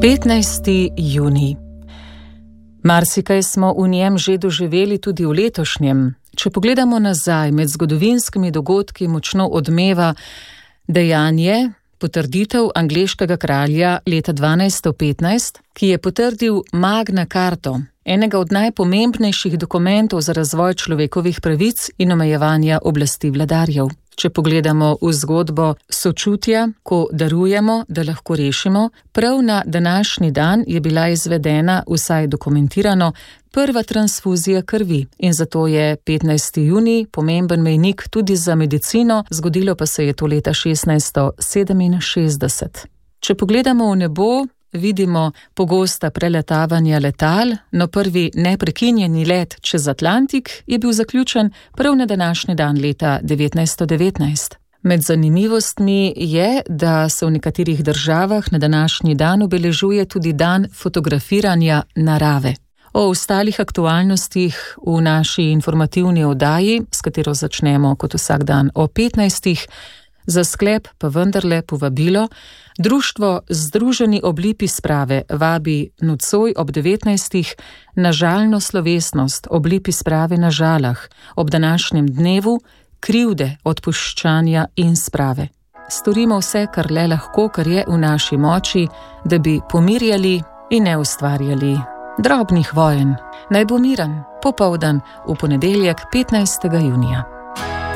15. junij. Marsikaj smo v njem že doživeli tudi v letošnjem. Če pogledamo nazaj, med zgodovinskimi dogodki močno odmeva dejanje, potrditev angleškega kralja leta 1215, ki je potrdil Magna Carto, enega od najpomembnejših dokumentov za razvoj človekovih pravic in omejevanja oblasti vladarjev. Če pogledamo v zgodbo sočutja, ko darujemo, da lahko rešimo, prav na današnji dan je bila izvedena, vsaj dokumentirano, prva transfuzija krvi in zato je 15. junij pomemben mejnik tudi za medicino, zgodilo pa se je to leta 1667. Če pogledamo v nebo, vidimo pogosta preletavanja letal, no prvi neprekinjeni let čez Atlantik je bil zaključen prav na današnji dan leta 1919. Med zanimivostmi je, da se v nekaterih državah na današnji dan obeležuje tudi dan fotografiranja narave. O ostalih aktualnostih v naši informativni oddaji, s katero začnemo kot vsak dan o 15. Za sklep pa vendarle povabilo. Društvo Združeni oblipi sprave vabi nocoj ob 19. na žalno slovesnost oblipi sprave na žalah ob današnjem dnevu krivde, odpuščanja in sprave. Storimo vse, kar le lahko, kar je v naši moči, da bi pomirjali in ne ustvarjali drobnih vojen. Naj bo miren popoldan v ponedeljek 15. junija.